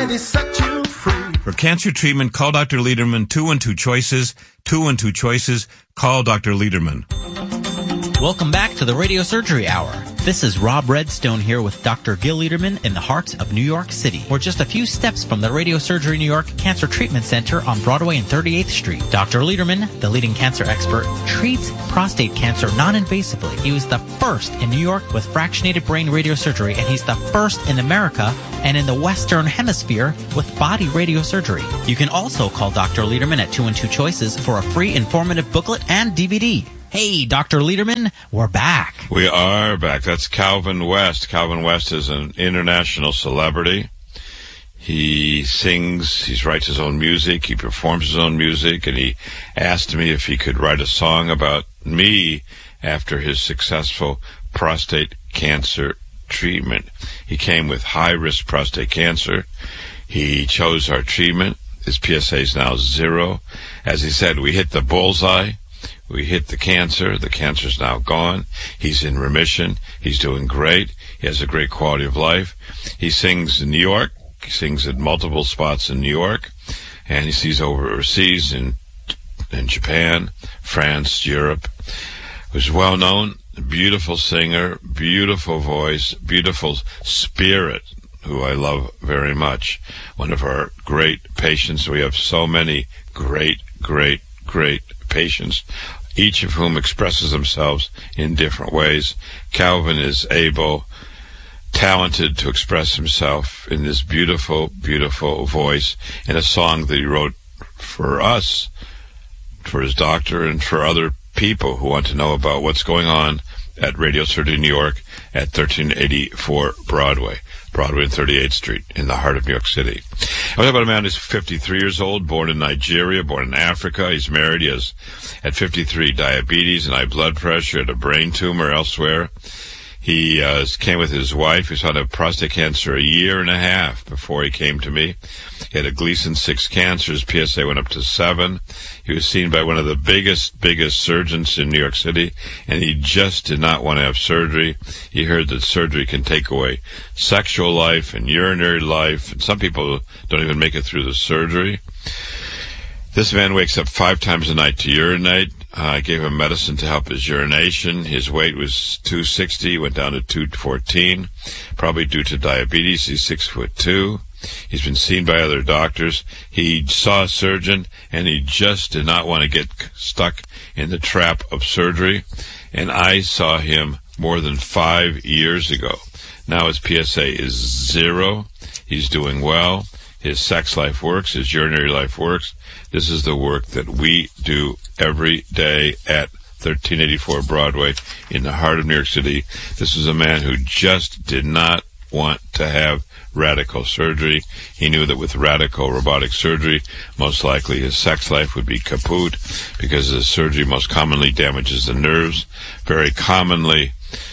already set you free. For cancer treatment, call Dr. Lederman, 212 Choices, 212 Choices. Call Dr. Lederman. Welcome back to the Radio Surgery Hour. This is Rob Redstone here with Dr. Gil Lederman in the heart of New York City. We're just a few steps from the Radio Surgery New York Cancer Treatment Center on Broadway and 38th Street. Dr. Lederman, the leading cancer expert, treats prostate cancer non-invasively. He was the first in New York with fractionated brain radiosurgery, and he's the first in America and in the Western Hemisphere with body radiosurgery. You can also call Dr. Lederman at 212 Choices for a free informative booklet and DVD. Hey, Dr. Lederman, we're back. We are back. That's Calvin West. Calvin West is an international celebrity. He sings, he writes his own music, he performs his own music, and he asked me if he could write a song about me after his successful prostate cancer treatment. He came with high-risk prostate cancer. He chose our treatment. His PSA is now 0. As he said, we hit the bullseye. We hit the cancer. The cancer's now gone. He's in remission. He's doing great. He has a great quality of life. He sings in New York. He sings at multiple spots in New York. And he sees overseas in Japan, France, Europe. He was well known, beautiful singer, beautiful voice, beautiful spirit, who I love very much. One of our great patients. We have so many great patients, each of whom expresses themselves in different ways. Calvin is able, talented to express himself in this beautiful, beautiful voice in a song that he wrote for us, for his doctor, and for other people who want to know about what's going on at Radio Surgery New York at 1384 Broadway and 38th Street in the heart of New York City. I was about a man who's 53 years old, born in Nigeria, born in Africa. He's married. He has, at 53, diabetes and high blood pressure, had a brain tumor elsewhere. He came with his wife, who's had prostate cancer a year and a half before he came to me. He had a Gleason 6 cancer. His PSA went up to 7. He was seen by one of the biggest surgeons in New York City, and he just did not want to have surgery. He heard that surgery can take away sexual life and urinary life, and some people don't even make it through the surgery. This man wakes up 5 times a night to urinate. I gave him medicine to help his urination. His weight was 260, went down to 214, probably due to diabetes. He's 6'2". He's been seen by other doctors. He saw a surgeon, and he just did not want to get stuck in the trap of surgery. And I saw him more than 5 years ago. Now his PSA is 0. He's doing well. His sex life works. His urinary life works. This is the work that we do every day at 1384 Broadway in the heart of New York City. This is a man who just did not want to have radical surgery. He knew that with radical robotic surgery, most likely his sex life would be kaput, because the surgery most commonly damages the nerves. Very commonly,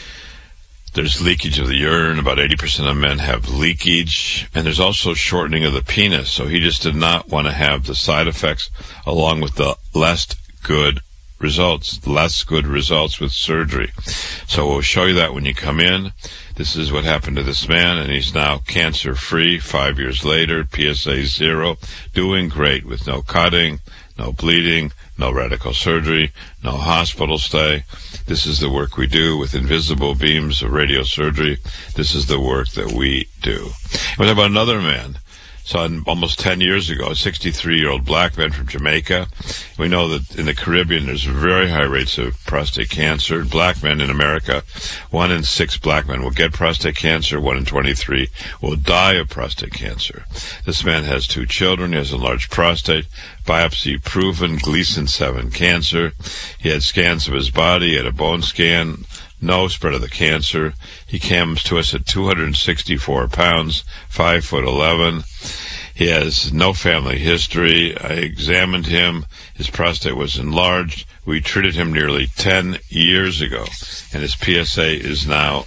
there's leakage of the urine. About 80% of men have leakage. And there's also shortening of the penis. So he just did not want to have the side effects along with the less good results with surgery. So we'll show you that when you come in. This is what happened to this man, and he's now cancer-free 5 years later, PSA 0, doing great with no cutting, no bleeding, no radical surgery, no hospital stay. This is the work we do with invisible beams of radiosurgery. This is the work that we do. We have another man, saw almost 10 years ago, a 63-year-old black man from Jamaica. We know that in the Caribbean there's very high rates of prostate cancer. Black men in America, 1 in 6 black men will get prostate cancer. 1 in 23 will die of prostate cancer. This man has 2 children. He has a large prostate, biopsy-proven Gleason 7 cancer. He had scans of his body. He had a bone scan. No spread of the cancer. He comes to us at 264 pounds, 5'11". He has no family history. I examined him. His prostate was enlarged. We treated him nearly 10 years ago, and his PSA is now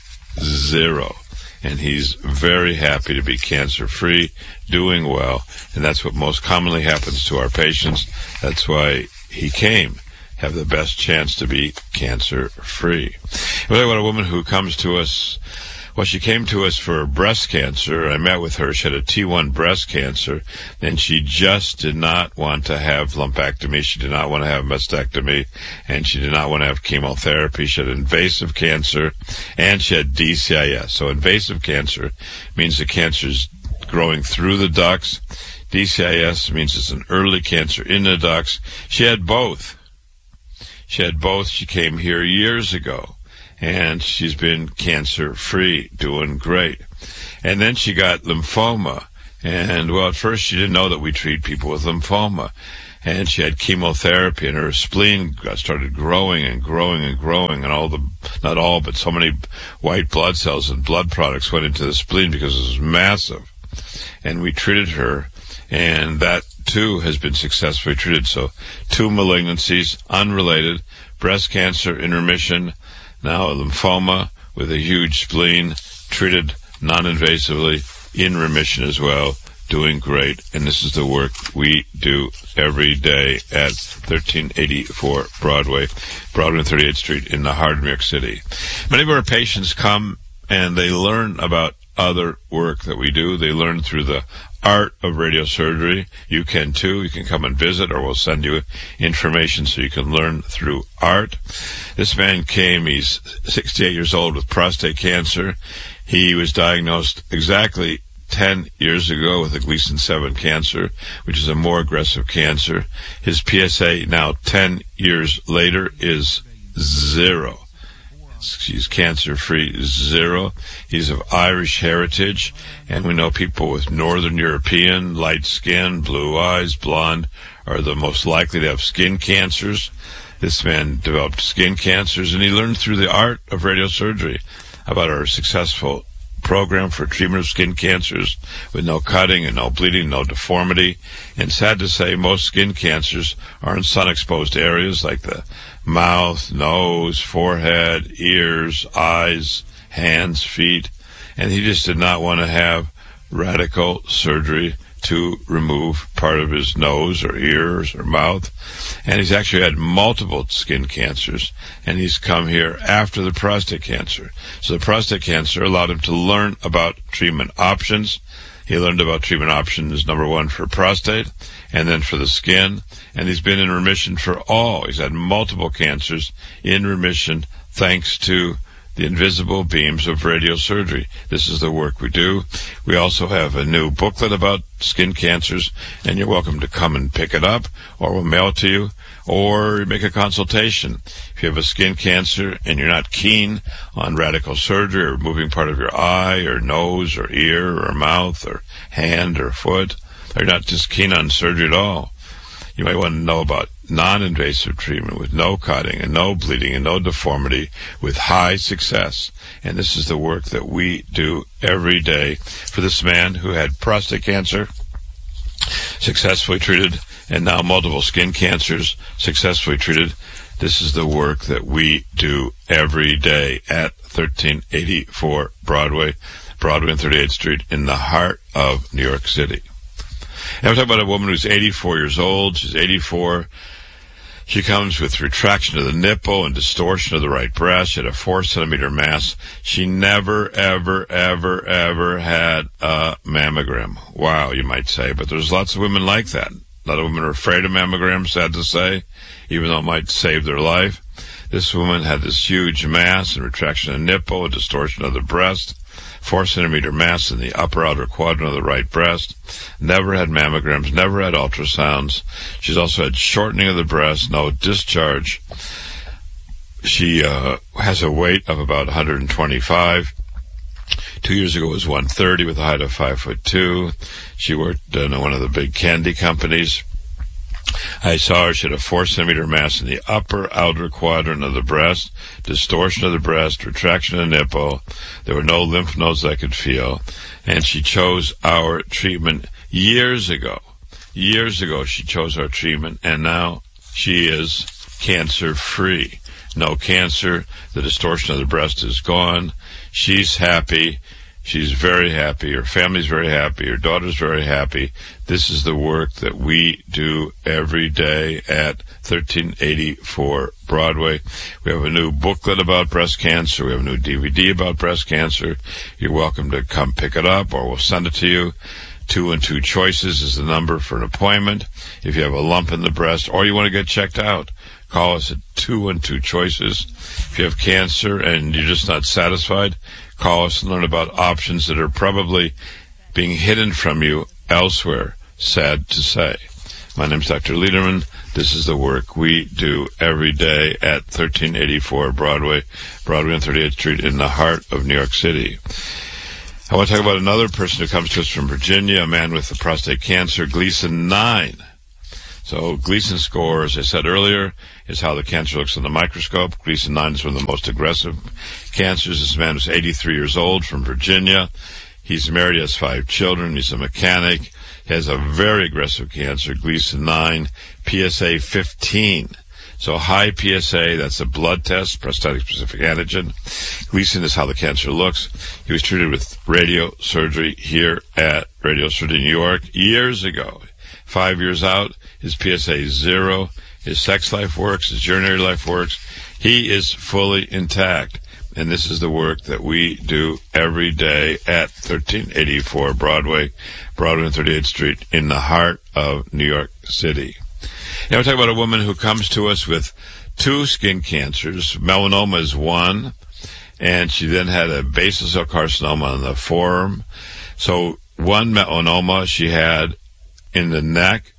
0. And he's very happy to be cancer-free, doing well, and that's what most commonly happens to our patients. That's why he came. Have the best chance to be cancer-free. We talk about a woman who comes to us Well, she came to us for breast cancer. I met with her. She had a T1 breast cancer, and she just did not want to have lumpectomy. She did not want to have mastectomy, and she did not want to have chemotherapy. She had invasive cancer, and she had DCIS. So invasive cancer means the cancer is growing through the ducts. DCIS means it's an early cancer in the ducts. She had both. She came here years ago, and she's been cancer-free, doing great. And then she got lymphoma, and, well, at first she didn't know that we treat people with lymphoma. And she had chemotherapy, and her spleen started growing and growing and growing, and not all, but so many white blood cells and blood products went into the spleen because it was massive. And we treated her, and that too has been successfully treated. So 2 malignancies, unrelated, breast cancer in remission, now a lymphoma with a huge spleen, treated non-invasively, in remission as well, doing great. And this is the work we do every day at 1384 Broadway and 38th Street in the heart of New York City. Many of our patients come and they learn about other work that we do. They learn through the art of radiosurgery. You can too. You can come and visit, or we'll send you information so you can learn through art. This man came, he's 68 years old with prostate cancer. He was diagnosed exactly 10 years ago with a Gleason 7 cancer, which is a more aggressive cancer. His PSA now 10 years later is 0. He's cancer-free, 0. He's of Irish heritage, and we know people with Northern European, light skin, blue eyes, blonde, are the most likely to have skin cancers. This man developed skin cancers, and he learned through the art of radiosurgery about our successful program for treatment of skin cancers with no cutting and no bleeding, no deformity. And sad to say, most skin cancers are in sun-exposed areas like the mouth, nose, forehead, ears, eyes, hands, feet. And he just did not want to have radical surgery to remove part of his nose or ears or mouth. And he's actually had multiple skin cancers, and he's come here after the prostate cancer. So the prostate cancer allowed him to learn about treatment options. He learned about treatment options, number 1, for prostate, and then for the skin. And he's been in remission for all. He's had multiple cancers in remission thanks to the invisible beams of radiosurgery. This is the work we do. We also have a new booklet about skin cancers, and you're welcome to come and pick it up, or we'll mail it to you, or make a consultation. If you have a skin cancer and you're not keen on radical surgery or removing part of your eye or nose or ear or mouth or hand or foot, or you're not just keen on surgery at all, you might want to know about non-invasive treatment with no cutting and no bleeding and no deformity with high success. And this is the work that we do every day for this man who had prostate cancer, successfully treated, and now multiple skin cancers, successfully treated. This is the work that we do every day at 1384 Broadway and 38th Street in the heart of New York City. And we're talking about a woman who's 84 years old. She's 84. She comes with retraction of the nipple and distortion of the right breast. She had a 4-centimeter mass. She never, ever, ever, ever had a mammogram. Wow, you might say. But there's lots of women like that. A lot of women are afraid of mammograms, sad to say, even though it might save their life. This woman had this huge mass and retraction of the nipple, a distortion of the breast, 4-centimeter mass in the upper outer quadrant of the right breast. Never had mammograms, never had ultrasounds. She's also had shortening of the breast, no discharge. She has a weight of about 125. 2 years ago was 130 with a height of 5'2". She worked in one of the big candy companies. I saw her. She had a 4-centimeter mass in the upper outer quadrant of the breast, distortion of the breast, retraction of the nipple. There were no lymph nodes I could feel. And she chose our treatment years ago. Years ago she chose our treatment, and now she is cancer-free. No cancer. The distortion of the breast is gone. She's happy. She's very happy. Her family's very happy. Her daughter's very happy. This is the work that we do every day at 1384 Broadway. We have a new booklet about breast cancer. We have a new DVD about breast cancer. You're welcome to come pick it up, or we'll send it to you. 212 Choices is the number for an appointment. If you have a lump in the breast or you want to get checked out, call us at 212 Choices. If you have cancer and you're just not satisfied, call us and learn about options that are probably being hidden from you elsewhere, sad to say. My name's Dr. Lederman. This is the work we do every day at 1384 Broadway on 38th Street in the heart of New York City. I want to talk about another person who comes to us from Virginia, a man with prostate cancer, Gleason 9. So Gleason score, as I said earlier, is how the cancer looks in the microscope. Gleason 9 is one of the most aggressive cancers. This man is 83 years old from Virginia. He's married, he has 5 children. He's a mechanic. He has a very aggressive cancer, Gleason 9, PSA 15. So high PSA, that's a blood test, prostatic-specific antigen. Gleason is how the cancer looks. He was treated with radiosurgery here at Radiosurgery New York years ago. 5 years out, his PSA is 0. His sex life works. His urinary life works. He is fully intact. And this is the work that we do every day at 1384 Broadway on 38th Street in the heart of New York City. Now we're talking about a woman who comes to us with 2 skin cancers. Melanoma is one, and she then had a basal cell carcinoma on the forearm. So one melanoma she had in the neck,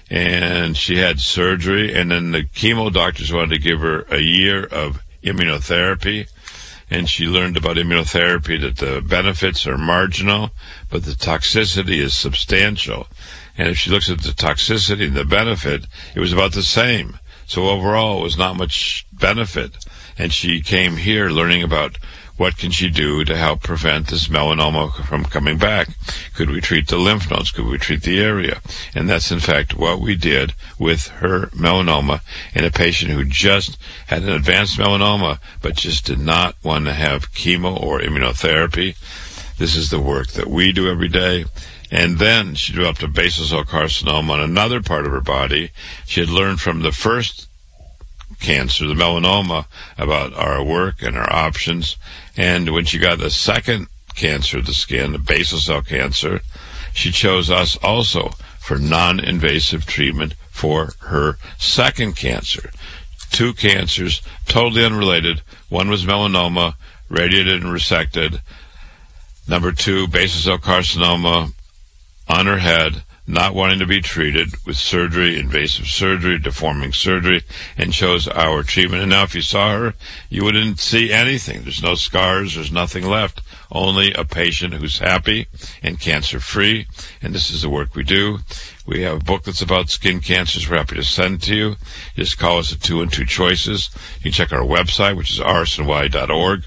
and she had surgery, and then the chemo doctors wanted to give her a year of immunotherapy, and she learned about immunotherapy that the benefits are marginal, but the toxicity is substantial. And if she looks at the toxicity and the benefit, it was about the same. So overall, it was not much benefit. And she came here learning about what can she do to help prevent this melanoma from coming back. Could we treat the lymph nodes? Could we treat the area? And that's, in fact, what we did with her melanoma in a patient who just had an advanced melanoma but just did not want to have chemo or immunotherapy. This is the work that we do every day. And then she developed a basal cell carcinoma on another part of her body. She had learned from the first cancer, the melanoma, about our work and our options. And when she got the second cancer of the skin, the basal cell cancer, she chose us also for non-invasive treatment for her second cancer. 2 cancers, totally unrelated. One was melanoma, radiated and resected. Number 2, basal cell carcinoma on her head, not wanting to be treated with surgery, invasive surgery, deforming surgery, and chose our treatment. And now if you saw her, you wouldn't see anything. There's no scars, there's nothing left, only a patient who's happy and cancer-free. And this is the work we do. We have booklets about skin cancers we're happy to send to you. Just call us at 212 Choices. You can check our website, which is rsny.org,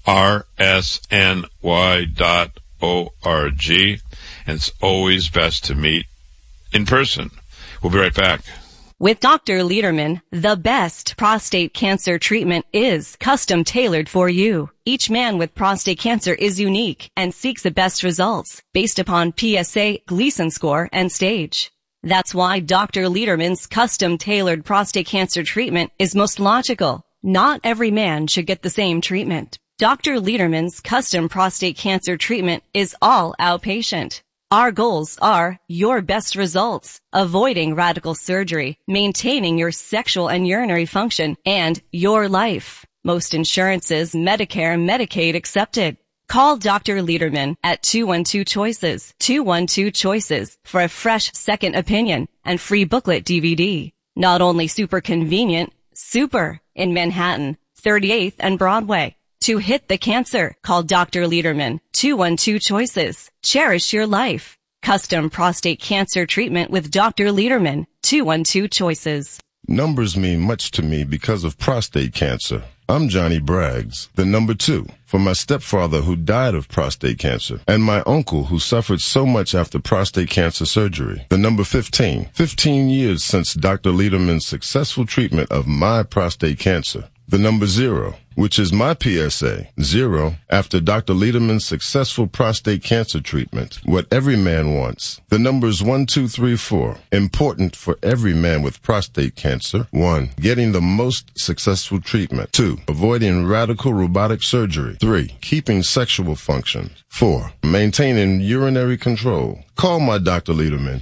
rsny.org. And it's always best to meet in person. We'll be right back. With Dr. Lederman, the best prostate cancer treatment is custom tailored for you. Each man with prostate cancer is unique and seeks the best results based upon PSA, Gleason score, and stage. That's why Dr. Lederman's custom tailored prostate cancer treatment is most logical. Not every man should get the same treatment. Dr. Lederman's custom prostate cancer treatment is all outpatient. Our goals are your best results, avoiding radical surgery, maintaining your sexual and urinary function, and your life. Most insurances, Medicare, Medicaid accepted. Call Dr. Lederman at 212 Choices, 212 Choices for a fresh second opinion and free booklet DVD. Not only super convenient, super in Manhattan, 38th and Broadway. To hit the cancer, call Dr. Lederman, 212 Choices. Cherish your life. Custom prostate cancer treatment with Dr. Lederman, 212 Choices. Numbers mean much to me because of prostate cancer. I'm Johnny Braggs, the number 2, for my stepfather who died of prostate cancer, and my uncle who suffered so much after prostate cancer surgery. The number 15, 15 years since Dr. Lederman's successful treatment of my prostate cancer. The number 0, which is my PSA, 0, after Dr. Lederman's successful prostate cancer treatment. What every man wants. The numbers 1, 2, 3, 4. Important for every man with prostate cancer. 1, getting the most successful treatment. 2, avoiding radical robotic surgery. 3, keeping sexual function. 4, maintaining urinary control. Call my Dr. Lederman,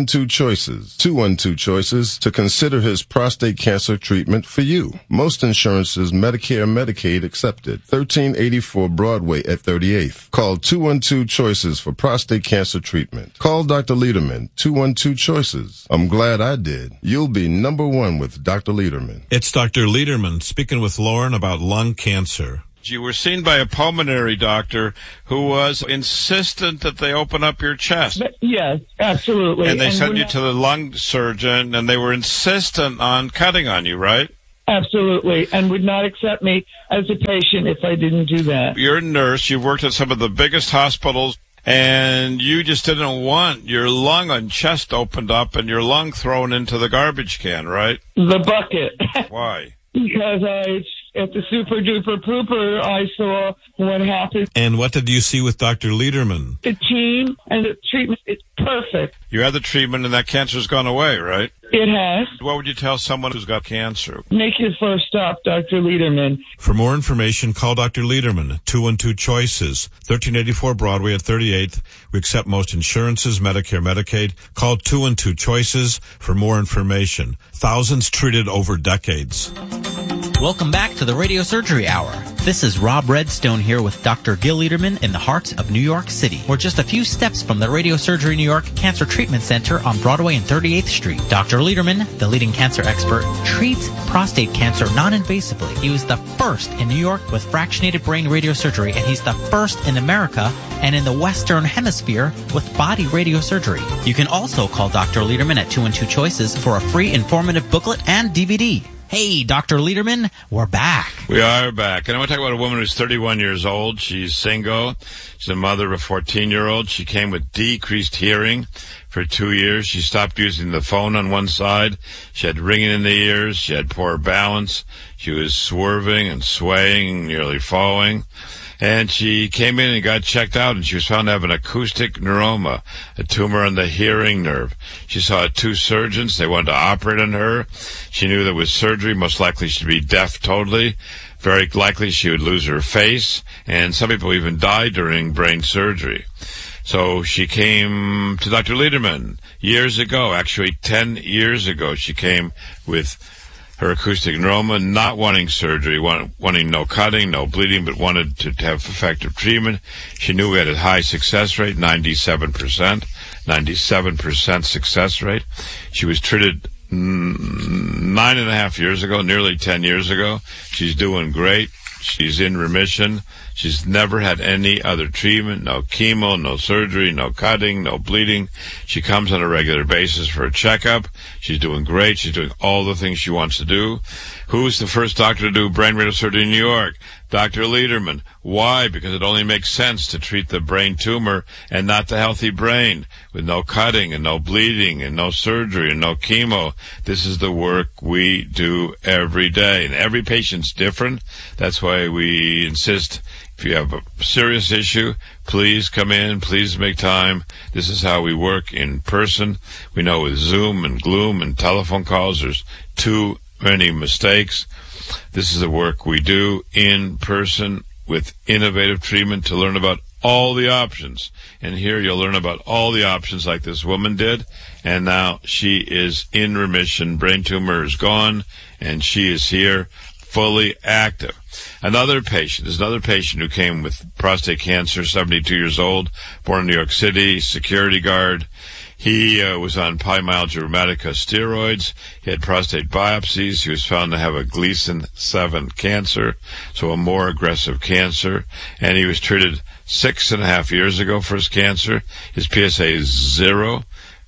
212 Choices, to consider his prostate cancer treatment for you. Most insurances, Medicare, Medicaid accepted. 1384 Broadway at 38th. Call 212 Choices for prostate cancer treatment. Call Dr. Lederman, 212 Choices. I'm glad I did. You'll be number one with Dr. Lederman. It's Dr. Lederman speaking with Lauren about lung cancer. You were seen by a pulmonary doctor who was insistent that they open up your chest. Yes, absolutely. And they sent you to the lung surgeon, and they were insistent on cutting on you, right? Absolutely, and would not accept me as a patient if I didn't do that. You're a nurse. You've worked at some of the biggest hospitals, and you just didn't want your lung and chest opened up and your lung thrown into the garbage can, right? The bucket. Why? Because at the Super Duper Pooper, I saw what happened. And what did you see with Dr. Lederman? The team and the treatment is perfect. You had the treatment and that cancer's gone away, right? It has. What would you tell someone who's got cancer? Make your first stop, Dr. Lederman. For more information, call Dr. Lederman, 212 Choices, 1384 Broadway at 38th. We accept most insurances, Medicare, Medicaid. Call 212 Choices for more information. Thousands treated over decades. Welcome back to the Radio Surgery Hour. This is Rob Redstone here with Dr. Gil Lederman in the heart of New York City. We're just a few steps from the Radio Surgery New York Cancer Treatment Center on Broadway and 38th Street. Dr. Lederman, the leading cancer expert, treats prostate cancer non-invasively. He was the first in New York with fractionated brain radiosurgery, and he's the first in America and in the Western Hemisphere with body radiosurgery. You can also call Dr. Lederman at 212 Choices for a free informative booklet and DVD. Hey, Dr. Lederman, we're back. We are back. And I want to talk about a woman who's 31 years old. She's single. She's a mother of a 14-year-old. She came with decreased hearing for 2 years. She stopped using the phone on one side. She had ringing in the ears. She had poor balance. She was swerving and swaying, nearly falling. And she came in and got checked out, and she was found to have an acoustic neuroma, a tumor on the hearing nerve. She saw 2 surgeons. They wanted to operate on her. She knew that with surgery, most likely she'd be deaf totally. Very likely she would lose her face, and some people even died during brain surgery. So she came to Dr. Lederman years ago, actually 10 years ago. She came with her acoustic neuroma, not wanting surgery, wanting no cutting, no bleeding, but wanted to have effective treatment. She knew we had a high success rate, 97% success rate. She was treated 9.5 years ago, nearly 10 years ago. She's doing great. She's in remission. She's never had any other treatment, no chemo, no surgery, no cutting, no bleeding. She comes on a regular basis for a checkup. She's doing great. She's doing all the things she wants to do. Who's the first doctor to do brain radiosurgery in New York? Dr. Lederman. Why? Because it only makes sense to treat the brain tumor and not the healthy brain, with no cutting and no bleeding and no surgery and no chemo. This is the work we do every day. And every patient's different. That's why we insist, if you have a serious issue, please come in, please make time. This is how we work in person. We know with Zoom and Gloom and telephone calls, there's too many mistakes. This is the work we do in person with innovative treatment to learn about all the options. And here you'll learn about all the options like this woman did. And now she is in remission. Brain tumor is gone, and she is here fully active. Another patient who came with prostate cancer, 72 years old, born in New York City, security guard. He was on polymyalgia rheumatica steroids. He had prostate biopsies. He was found to have a Gleason 7 cancer, so a more aggressive cancer. And he was treated 6.5 years ago for his cancer. His PSA is 0.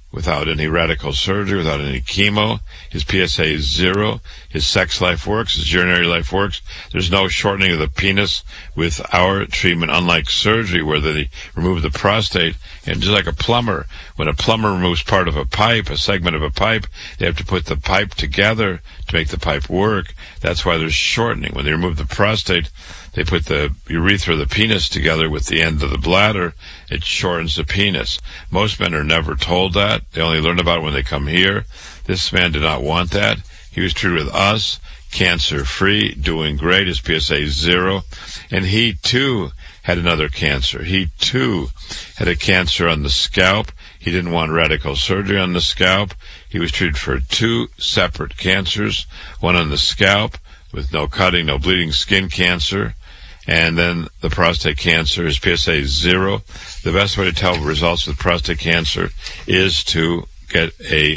without any radical surgery, without any chemo. His PSA is 0. His sex life works. His urinary life works. There's no shortening of the penis with our treatment, unlike surgery where they remove the prostate. And just like a plumber, when a plumber removes part of a pipe, a segment of a pipe, they have to put the pipe together to make the pipe work. That's why there's shortening. When they remove the prostate, they put the urethra of the penis together with the end of the bladder. It shortens the penis. Most men are never told that. They only learn about it when they come here. This man did not want that. He was treated with us, cancer-free, doing great. His PSA is 0. And he, too, had another cancer. He, too, had a cancer on the scalp. He didn't want radical surgery on the scalp. He was treated for 2 separate cancers, one on the scalp with no cutting, no bleeding, skin cancer, and then the prostate cancer. His PSA is 0. The best way to tell results with prostate cancer is to get a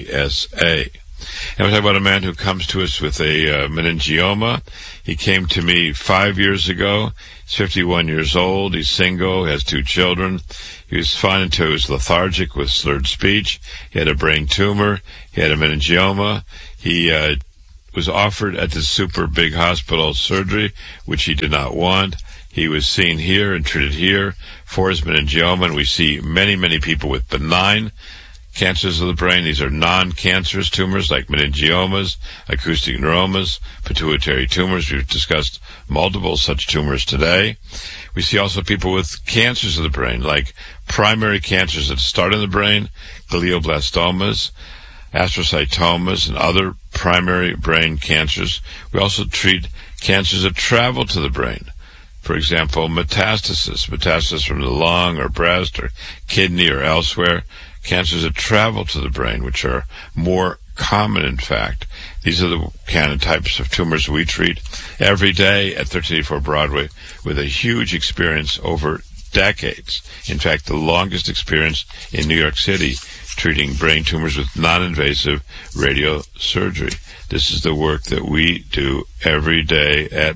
PSA. And we talk about a man who comes to us with a meningioma. He came to me 5 years ago. He's 51 years old. He's single, has 2 children. He was fine until he was lethargic with slurred speech. He had a brain tumor. He had a meningioma. He was offered at the super big hospital surgery, which he did not want. He was seen here and treated here for his meningioma, and we see many, many people with benign cancers of the brain. These are non-cancerous tumors like meningiomas, acoustic neuromas, pituitary tumors. We've discussed multiple such tumors today. We see also people with cancers of the brain, like primary cancers that start in the brain, glioblastomas, astrocytomas, and other primary brain cancers. We also treat cancers that travel to the brain. For example, metastasis from the lung or breast or kidney or elsewhere. Cancers that travel to the brain, which are more common, in fact. These are the kind of types of tumors we treat every day at 1384 Broadway with a huge experience over decades. In fact, the longest experience in New York City treating brain tumors with non-invasive radiosurgery. This is the work that we do every day at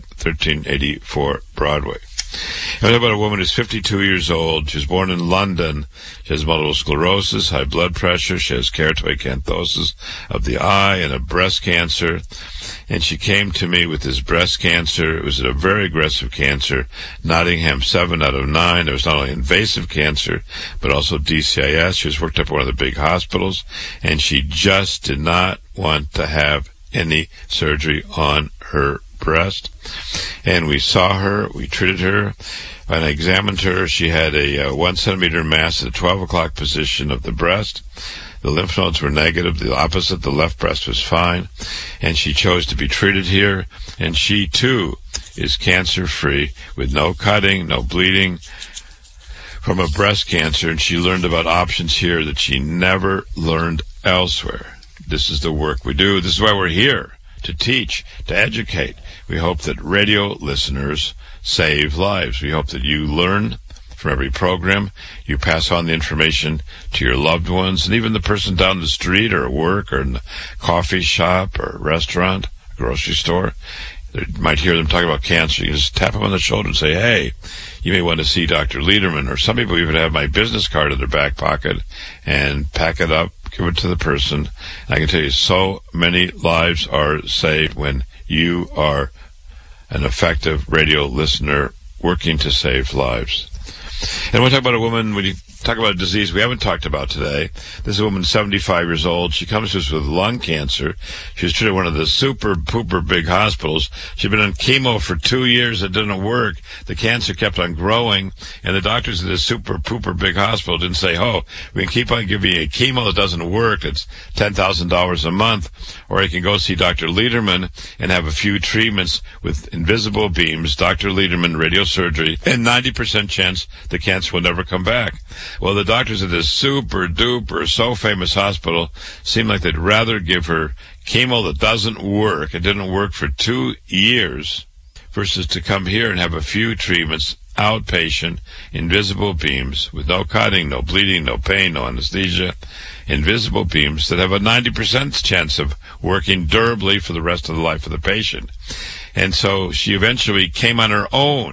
1384 Broadway. I talk about a woman who's 52 years old. She was born in London. She has multiple sclerosis, high blood pressure. She has keratoacanthosis of the eye and a breast cancer. And she came to me with this breast cancer. It was a very aggressive cancer, Nottingham 7 out of 9. It was not only invasive cancer, but also DCIS. She was worked up at one of the big hospitals, and she just did not want to have any surgery on her breast. And we saw her, we treated her, and I examined her. She had a 1 centimeter mass at the 12 o'clock position of the breast. The lymph nodes were negative. The opposite, the left breast, was fine. And she chose to be treated here. And she, too, is cancer-free with no cutting, no bleeding from a breast cancer. And she learned about options here that she never learned elsewhere. This is the work we do. This is why we're here, to teach, to educate. We hope that radio listeners save lives. We hope that you learn from every program. You pass on the information to your loved ones, and even the person down the street or at work or in the coffee shop or restaurant, grocery store. You might hear them talking about cancer. You just tap them on the shoulder and say, hey, you may want to see Dr. Lederman. Or some people even have my business card in their back pocket and pack it up, give it to the person. I can tell you so many lives are saved when you are an effective radio listener working to save lives. And we'll talk about a woman, when you talk about a disease we haven't talked about today. This is a woman 75 years old. She comes to us with lung cancer. She was treated at one of the super-pooper big hospitals. She'd been on chemo for 2 years. It didn't work. The cancer kept on growing, and the doctors at this super-pooper big hospital didn't say, oh, we can keep on giving you a chemo that doesn't work. It's $10,000 a month. Or you can go see Dr. Lederman and have a few treatments with invisible beams, Dr. Lederman radiosurgery, and 90% chance the cancer will never come back. Well, the doctors at this super-duper, so famous hospital seem like they'd rather give her chemo that doesn't work. It didn't work for 2 years versus to come here and have a few treatments, outpatient, invisible beams with no cutting, no bleeding, no pain, no anesthesia, invisible beams that have a 90% chance of working durably for the rest of the life of the patient. And so she eventually came on her own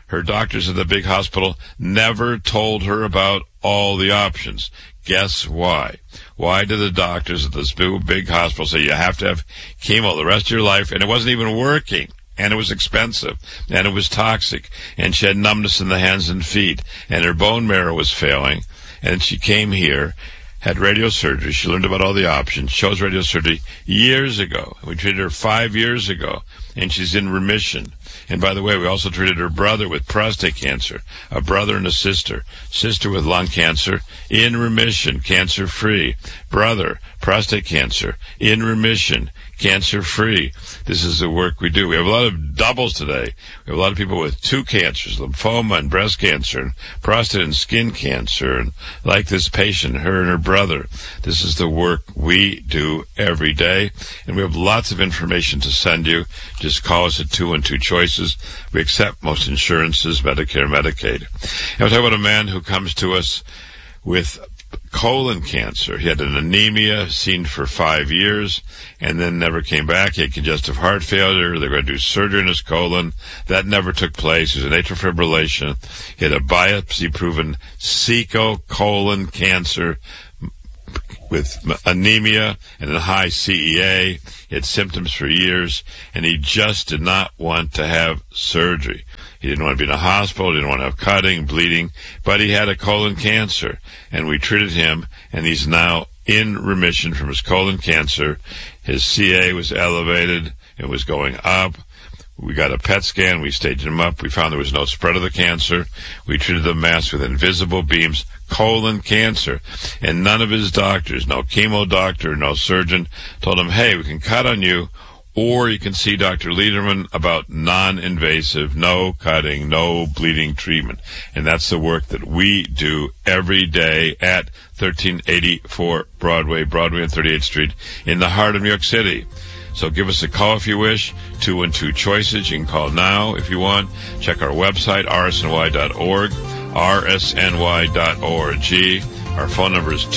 Her doctors at the big hospital never told her about all the options. Guess why? Why did the doctors at this big hospital say you have to have chemo the rest of your life, and it wasn't even working? And it was expensive, and it was toxic, and she had numbness in the hands and feet, and her bone marrow was failing, and she came here, had radiosurgery. She learned about all the options, chose radiosurgery years ago. We treated her 5 years ago, and she's in remission. And by the way, we also treated her brother with prostate cancer, a brother and a sister with lung cancer, in remission, cancer-free. Brother, prostate cancer, in remission, cancer-free. This is the work we do. We have a lot of doubles today. We have a lot of people with 2 cancers, lymphoma and breast cancer, and prostate and skin cancer, and like this patient, her and her brother. This is the work we do every day, and we have lots of information to send you. Just call us at 212 Choices. We accept most insurances, Medicare, Medicaid. And we'll talk about a man who comes to us with colon cancer. He had an anemia, seen for 5 years, and then never came back. He had congestive heart failure. They were going to do surgery in his colon. That never took place. He was in atrial fibrillation. He had a biopsy-proven SICO colon cancer with anemia and a high CEA. He had symptoms for years, and he just did not want to have surgery. He didn't want to be in a hospital, didn't want to have cutting, bleeding, but he had a colon cancer, and we treated him, and he's now in remission from his colon cancer. His CA was elevated. It was going up. We got a PET scan. We staged him up. We found there was no spread of the cancer. We treated the mass with invisible beams, colon cancer. And none of his doctors, no chemo doctor, no surgeon, told him, hey, we can cut on you, or you can see Dr. Lederman about non-invasive, no cutting, no bleeding treatment. And that's the work that we do every day at 1384 Broadway on 38th Street in the heart of New York City. So give us a call if you wish, 212 Choices. You can call now if you want. Check our website, rsny.org, rsny.org. Our phone number is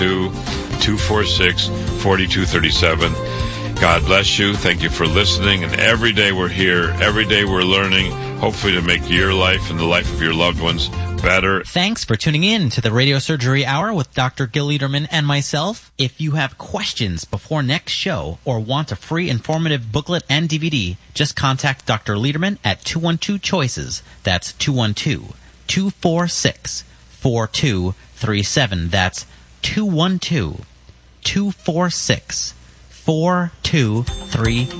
212-246-4237. God bless you. Thank you for listening. And every day we're here. Every day we're learning, hopefully to make your life and the life of your loved ones better. Thanks for tuning in to the Radio Surgery Hour with Dr. Gil Lederman and myself. If you have questions before next show or want a free informative booklet and DVD, just contact Dr. Lederman at 212 Choices. That's 212-246-4237. That's 212-246-4237.